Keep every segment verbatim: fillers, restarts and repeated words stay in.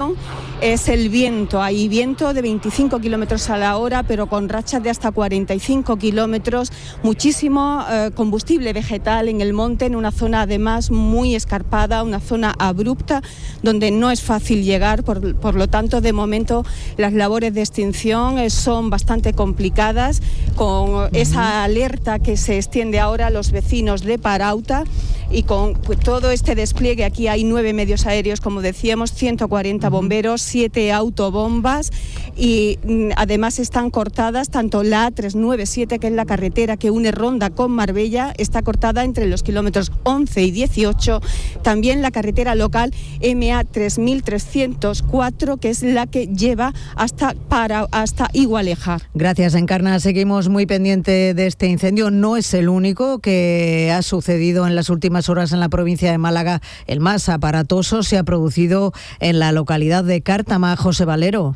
excepción es el viento. Hay viento de veinticinco kilómetros a la hora, pero con rachas de hasta cuarenta y cinco kilómetros, muchísimo eh, combustible vegetal en el monte, en una zona además muy escarpada, una zona abrupta, donde no es fácil llegar, por, por lo tanto, de momento las labores de extinción eh, son bastante complicadas, con esa alerta que se extiende ahora a los vecinos de Parauta, y con pues, todo este despliegue. Aquí hay nueve medios aéreos, como decíamos, ciento cuarenta bomberos, siete autobombas, y mm, además están cortadas tanto la A trescientos noventa y siete, que es la carretera que une Ronda con Marbella, está cortada entre los kilómetros once y dieciocho, también la carretera local M A tres mil trescientos cuatro, que es la que lleva hasta, para, hasta Igualeja. Gracias, Encarna. Seguimos muy pendiente de este incendio. No es el único que ha sucedido en las últimas horas en la provincia de Málaga. El más aparatoso se ha producido en la localidad de Cártama. José Valero.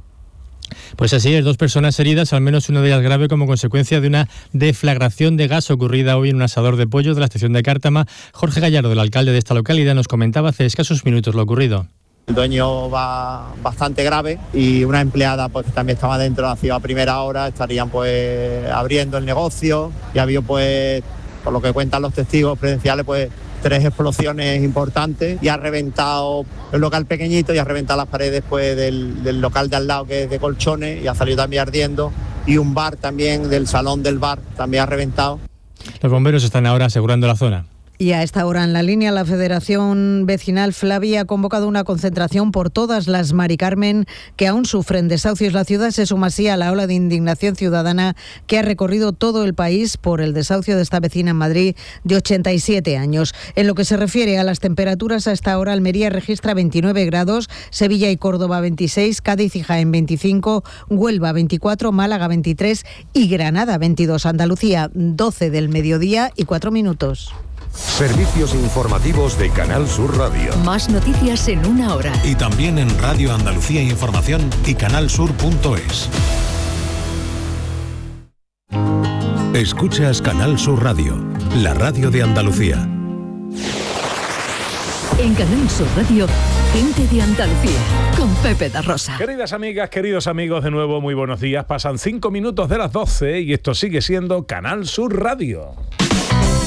Pues así es, dos personas heridas, al menos una de ellas grave, como consecuencia de una deflagración de gas ocurrida hoy en un asador de pollo de la estación de Cártama. Jorge Gallardo, el alcalde de esta localidad, nos comentaba hace escasos minutos lo ocurrido. El dueño va bastante grave y una empleada pues también estaba dentro, hacía a primera hora, estarían pues abriendo el negocio y había pues, por lo que cuentan los testigos presenciales, pues tres explosiones importantes y ha reventado el local pequeñito y ha reventado las paredes pues del, del local de al lado, que es de colchones, y ha salido también ardiendo, y un bar también, del salón del bar, también ha reventado. Los bomberos están ahora asegurando la zona. Y a esta hora en la línea, la Federación Vecinal Flavia ha convocado una concentración por todas las Mari Carmen que aún sufren desahucios. La ciudad se suma así a la ola de indignación ciudadana que ha recorrido todo el país por el desahucio de esta vecina en Madrid de ochenta y siete años. En lo que se refiere a las temperaturas, a esta hora Almería registra veintinueve grados, Sevilla y Córdoba veintiséis, Cádiz y Jaén veinticinco, Huelva veinticuatro, Málaga veintitrés y Granada veintidós. Andalucía doce del mediodía y cuatro minutos. Servicios informativos de Canal Sur Radio. Más noticias en una hora. Y también en Radio Andalucía Información y canalsur punto es. Escuchas Canal Sur Radio, la radio de Andalucía. En Canal Sur Radio, gente de Andalucía, con Pepe da Rosa. Queridas amigas, queridos amigos, de nuevo muy buenos días. Pasan cinco minutos de las doce y esto sigue siendo Canal Sur Radio.